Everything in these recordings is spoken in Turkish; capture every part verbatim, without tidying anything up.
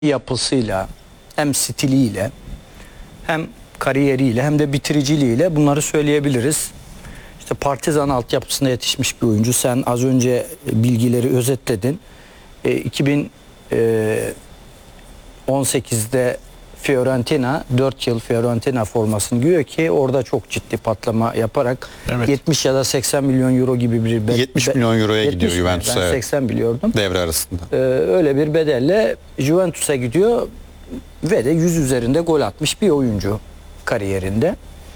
yapısıyla, hem stiliyle, hem kariyeriyle, hem de bitiriciliğiyle bunları söyleyebiliriz. İşte Partizan altyapısında yetişmiş bir oyuncu. Sen az önce bilgileri özetledin. E, iki bin on sekizde Fiorentina, dört yıl Fiorentina formasını giyiyor ki orada çok ciddi patlama yaparak Evet. yetmiş ya da seksen milyon euro gibi bir bedel. yetmiş milyon euroya gidiyor mi? Juventus'a. Ben Evet. seksen biliyordum. Devre arasında. Ee, öyle bir bedelle Juventus'a gidiyor ve de yüz üzerinde gol atmış bir oyuncu kariyerinde.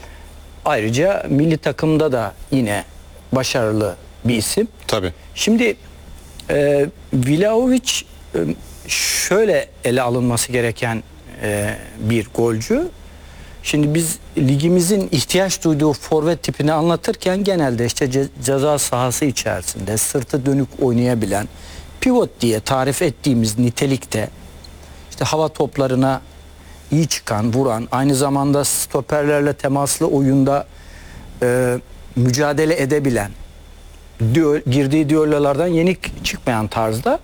Ayrıca milli takımda da yine başarılı bir isim. Tabii. Şimdi e, Vlahovic e, şöyle ele alınması gereken e, bir golcü. Şimdi biz ligimizin ihtiyaç duyduğu forvet tipini anlatırken genelde işte ce ceza sahası içerisinde sırtı dönük oynayabilen, pivot diye tarif ettiğimiz nitelikte işte hava toplarına iyi çıkan, vuran, aynı zamanda stoperlerle temaslı oyunda e, mücadele edebilen, düel, girdiği düellolardan yenik çıkmayan tarzda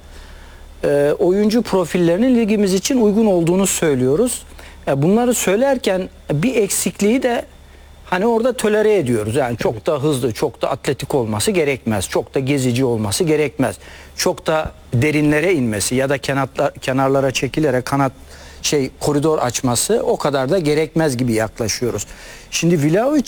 e, oyuncu profillerinin ligimiz için uygun olduğunu söylüyoruz. E, bunları söylerken bir eksikliği de hani orada tolere ediyoruz. Yani çok evet. da hızlı, çok da atletik olması gerekmez. Çok da gezici olması gerekmez. Çok da derinlere inmesi ya da kenarlar, kenarlara çekilerek kanat şey koridor açması o kadar da gerekmez gibi yaklaşıyoruz. Şimdi Vlahovic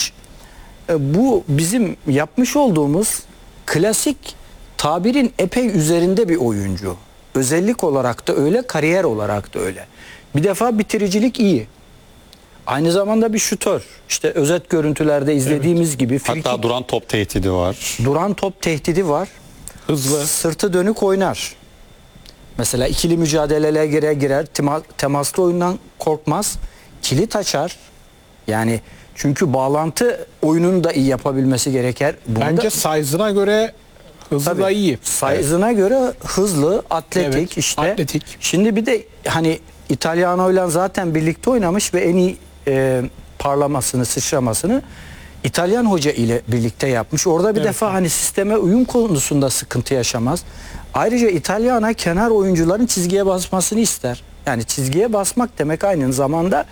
e, bu bizim yapmış olduğumuz klasik tabirin epey üzerinde bir oyuncu. Özellik olarak da öyle, kariyer olarak da öyle. Bir defa bitiricilik iyi. Aynı zamanda bir şutör. İşte özet görüntülerde izlediğimiz evet. gibi. Hatta frikik, duran top tehdidi var. Duran top tehdidi var. Hızlı. Sırtı dönük oynar. Mesela ikili mücadelelere girer girer. Tema, temaslı oyundan korkmaz. Kilit açar. Yani çünkü bağlantı oyununu da iyi yapabilmesi gerekir. Bunu Bence da, size'ına göre hızlı tabii, da iyi. size'ına evet. göre hızlı, atletik evet, işte. Atletik. Şimdi bir de hani İtalyano'yla zaten birlikte oynamış ve en iyi e, parlamasını, sıçramasını İtalyan hoca ile birlikte yapmış. Orada bir evet. defa hani sisteme uyum konusunda sıkıntı yaşamaz. Ayrıca İtalyana kenar oyuncuların çizgiye basmasını ister. Yani çizgiye basmak demek aynı zamanda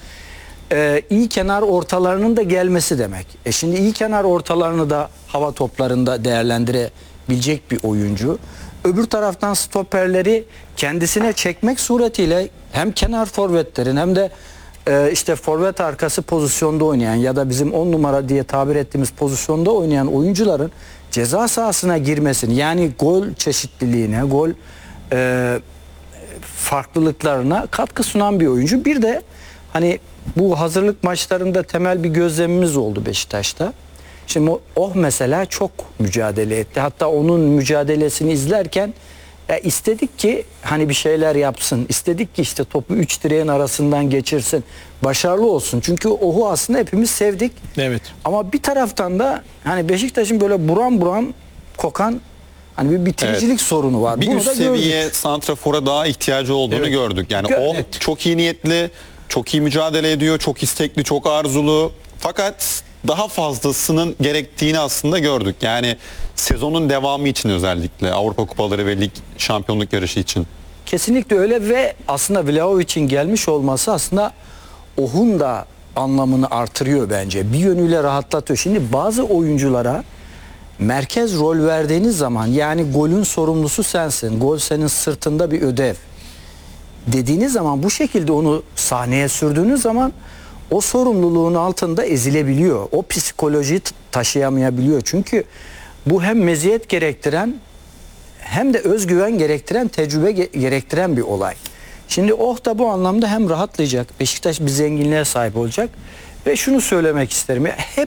e, iyi kenar ortalarının da gelmesi demek. E şimdi iyi kenar ortalarını da hava toplarında değerlendirebilecek bir oyuncu. Öbür taraftan stoperleri kendisine çekmek suretiyle hem kenar forvetlerin hem de e, işte forvet arkası pozisyonda oynayan ya da bizim on numara diye tabir ettiğimiz pozisyonda oynayan oyuncuların ceza sahasına girmesini, yani gol çeşitliliğine, gol e, farklılıklarına katkı sunan bir oyuncu. Bir de hani bu hazırlık maçlarında temel bir gözlemimiz oldu Beşiktaş'ta. Şimdi oh mesela çok mücadele etti. Hatta onun mücadelesini izlerken ya istedik ki hani bir şeyler yapsın. İstedik ki işte topu üç direğin arasından geçirsin. Başarılı olsun. Çünkü Oh'u aslında hepimiz sevdik. Evet. Ama bir taraftan da hani Beşiktaş'ın böyle buram buram kokan hani bir bitiricilik evet. sorunu var. Bir Bunu üst seviye santrafora daha ihtiyacı olduğunu evet. gördük. Yani Gö o evet. çok iyi niyetli, çok iyi mücadele ediyor, çok istekli, çok arzulu. Fakat daha fazlasının gerektiğini aslında gördük. Yani sezonun devamı için, özellikle Avrupa Kupaları ve Lig şampiyonluk yarışı için. Kesinlikle öyle ve aslında Vlahovic'in gelmiş olması aslında Oh'un da anlamını artırıyor bence. Bir yönüyle rahatlatıyor. Şimdi bazı oyunculara merkez rol verdiğiniz zaman, yani golün sorumlusu sensin, gol senin sırtında bir ödev dediğiniz zaman, bu şekilde onu sahneye sürdüğünüz zaman o sorumluluğun altında ezilebiliyor. O psikolojiyi taşıyamayabiliyor. Çünkü bu hem meziyet gerektiren hem de özgüven gerektiren, tecrübe gerektiren bir olay. Şimdi Oh da bu anlamda hem rahatlayacak, Beşiktaş bir zenginliğe sahip olacak ve şunu söylemek isterim. Ya hep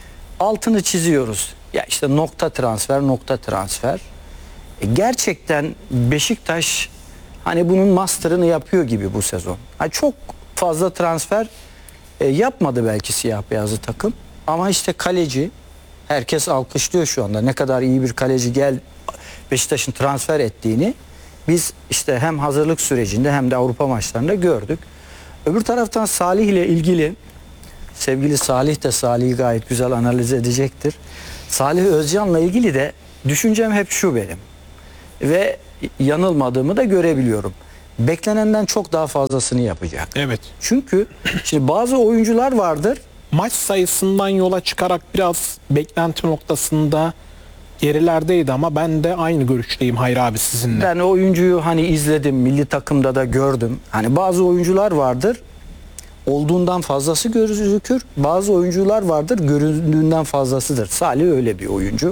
altını çiziyoruz. Ya işte nokta transfer, nokta transfer. E gerçekten Beşiktaş hani bunun master'ını yapıyor gibi bu sezon. Yani çok fazla transfer E, yapmadı belki siyah beyazlı takım. Ama işte kaleci, herkes alkışlıyor şu anda. Ne kadar iyi bir kaleci gel Beşiktaş'ın transfer ettiğini biz işte hem hazırlık sürecinde hem de Avrupa maçlarında gördük. Öbür taraftan Salih ile ilgili, sevgili Salih de Salih'i gayet güzel analiz edecektir. Salih Özcan'la ilgili de düşüncem hep şu benim. Ve yanılmadığımı da görebiliyorum. beklenenden çok daha fazlasını yapacak. Evet. Çünkü şimdi bazı oyuncular vardır. Maç sayısından yola çıkarak biraz beklenti noktasında gerilerdeydi ama ben de aynı görüşteyim Hayır abi sizinle. Ben o oyuncuyu hani izledim, milli takımda da gördüm. Hani bazı oyuncular vardır, olduğundan fazlası gözükür. Bazı oyuncular vardır, göründüğünden fazlasıdır. Salih öyle bir oyuncu.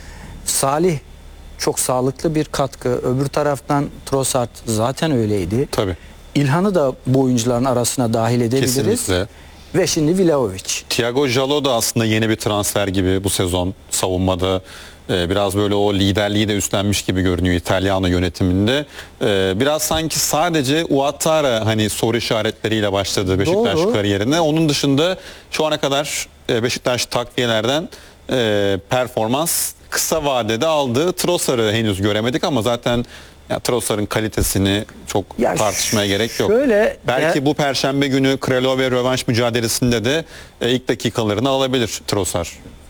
Salih çok sağlıklı bir katkı. Öbür taraftan Trossard zaten öyleydi. Tabii. İlhan'ı da bu oyuncuların arasına dahil edebiliriz. Kesinlikle. Ve şimdi Vlahovic. Thiago Jallo da aslında yeni bir transfer gibi bu sezon savunmada. Ee, biraz böyle o liderliği de üstlenmiş gibi görünüyor İtalyano yönetiminde. Ee, biraz sanki sadece Ouattara hani soru işaretleriyle başladı Beşiktaş Doğru. kariyerine. Onun dışında şu ana kadar e, Beşiktaş takviyelerden e, performans kısa vadede aldığı Trossard'ı henüz göremedik ama zaten ya, Trossard'ın kalitesini çok Ya tartışmaya gerek yok. şöyle- Belki Ya- bu perşembe günü Kralove rövanş mücadelesinde de e, ilk dakikalarını alabilir Trossard.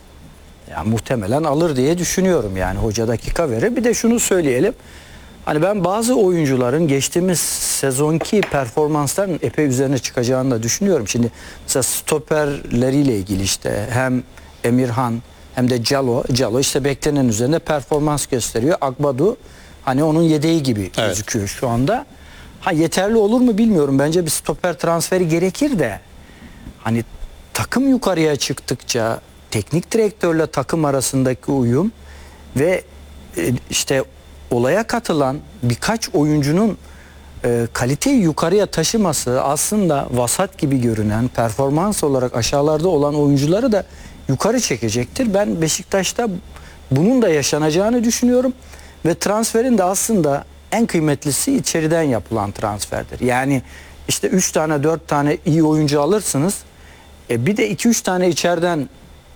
Ya muhtemelen alır diye düşünüyorum yani hoca dakika verir. Bir de şunu söyleyelim. Hani ben bazı oyuncuların geçtiğimiz sezonki performansların epey üzerine çıkacağını da düşünüyorum. Şimdi mesela stoperleriyle ilgili işte hem Emirhan hem de Calo, Calo işte beklenen üzerinde performans gösteriyor. Akbadu hani onun yedeği gibi Evet. gözüküyor şu anda. Ha yeterli olur mu bilmiyorum. Bence bir stoper transferi gerekir de hani takım yukarıya çıktıkça teknik direktörle takım arasındaki uyum ve e, işte olaya katılan birkaç oyuncunun e, kaliteyi yukarıya taşıması aslında vasat gibi görünen performans olarak aşağılarda olan oyuncuları da yukarı çekecektir. Ben Beşiktaş'ta bunun da yaşanacağını düşünüyorum ve transferin de aslında en kıymetlisi içeriden yapılan transferdir. Yani işte üç tane dört tane iyi oyuncu alırsınız. E bir de iki üç tane içeriden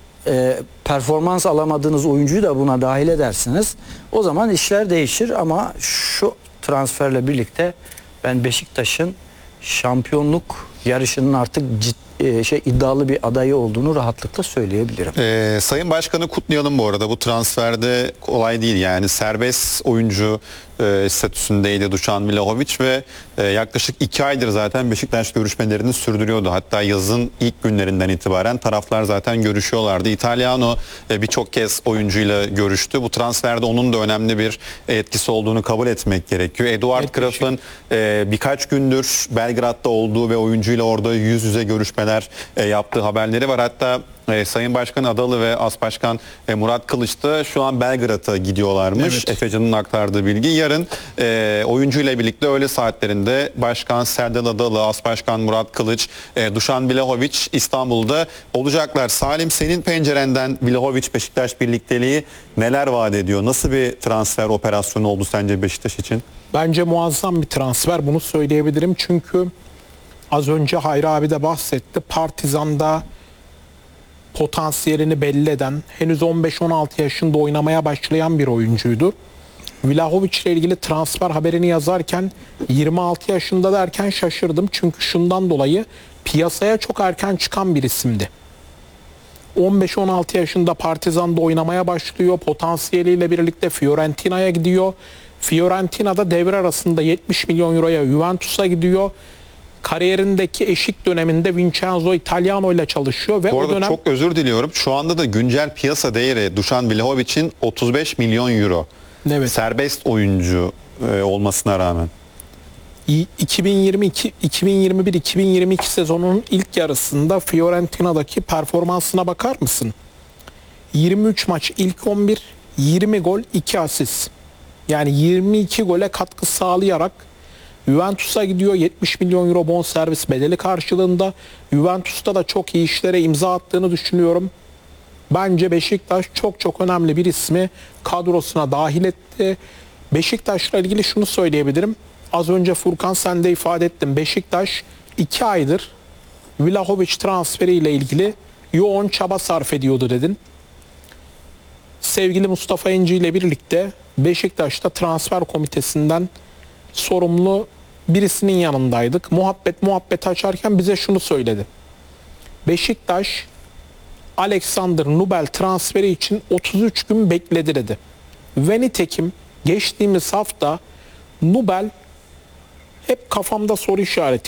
e, performans alamadığınız oyuncuyu da buna dahil edersiniz. O zaman işler değişir ama şu transferle birlikte ben Beşiktaş'ın şampiyonluk yarışının artık ciddi, e, şey iddialı bir adayı olduğunu rahatlıkla söyleyebilirim. Ee, Sayın Başkan'ı kutlayalım bu arada. Bu transferde kolay değil yani serbest oyuncu e, statüsündeydi Dušan Vlahović ve e, yaklaşık iki aydır zaten Beşiktaş görüşmelerini sürdürüyordu. Hatta yazın ilk günlerinden itibaren taraflar zaten görüşüyorlardı. İtalyano e, birçok kez oyuncuyla görüştü. Bu transferde onun da önemli bir etkisi olduğunu kabul etmek gerekiyor. Eduard Evet, Graf'ın e, birkaç gündür Belgrad'da olduğu ve oyuncuyla orada yüz yüze görüşmeler e, yaptığı haberleri var. Hatta e, Sayın Başkan Adalı ve As Başkan e, Murat Kılıç da şu an Belgrad'a gidiyorlarmış. Evet. Efecan'ın aktardığı bilgi. Yarın e, oyuncuyla birlikte öğle saatlerinde Başkan Serdal Adalı, As Başkan Murat Kılıç, e, Dušan Vlahović İstanbul'da olacaklar. Salim, senin pencerenden Vlahović Beşiktaş birlikteliği neler vaat ediyor? Nasıl bir transfer operasyonu oldu sence Beşiktaş için? Bence muazzam bir transfer, bunu söyleyebilirim çünkü az önce Hayri abi de bahsetti. Partizan'da potansiyelini belli eden, henüz on beş on altı yaşında oynamaya başlayan bir oyuncuydu. Vlahović ile ilgili transfer haberini yazarken yirmi altı yaşında derken şaşırdım. Çünkü şundan dolayı piyasaya çok erken çıkan bir isimdi. on beş on altı yaşında Partizan'da oynamaya başlıyor. Potansiyeliyle birlikte Fiorentina'ya gidiyor. Fiorentina'da devre arasında yetmiş milyon euroya Juventus'a gidiyor. Kariyerindeki eşik döneminde Vincenzo Italiano ile çalışıyor ve Bu o arada dönem çok özür diliyorum. Şu anda da güncel piyasa değeri Dušan Vlahović'in otuz beş milyon euro. Evet. Serbest oyuncu e, olmasına rağmen. iki bin yirmi iki iki bin yirmi bir iki bin yirmi iki sezonunun ilk yarısında Fiorentina'daki performansına bakar mısın? yirmi üç maç ilk on bir, yirmi gol, iki asist. Yani yirmi iki gole katkı sağlayarak Juventus'a gidiyor, yetmiş milyon euro bonservis bedeli karşılığında. Juventus'ta da çok iyi işlere imza attığını düşünüyorum. Bence Beşiktaş çok çok önemli bir ismi kadrosuna dahil etti. Beşiktaş'la ilgili şunu söyleyebilirim. Az önce Furkan sen de ifade ettin. Beşiktaş iki aydır Vlahović transferiyle ilgili yoğun çaba sarf ediyordu dedin. Sevgili Mustafa İnci ile birlikte Beşiktaş'ta transfer komitesinden sorumlu birisinin yanındaydık. Muhabbet muhabbet açarken bize şunu söyledi. Beşiktaş Alexander Nubel transferi için otuz üç gün bekledi dedi. Ve nitekim geçtiğimiz hafta Nubel hep kafamda soru işareti.